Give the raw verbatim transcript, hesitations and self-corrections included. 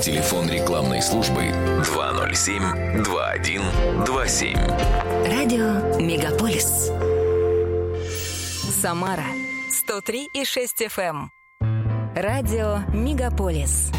Телефон рекламной службы два ноль семь два один два семь. Радио Мегаполис. Самара сто три и шесть эф эм. Радио Мегаполис.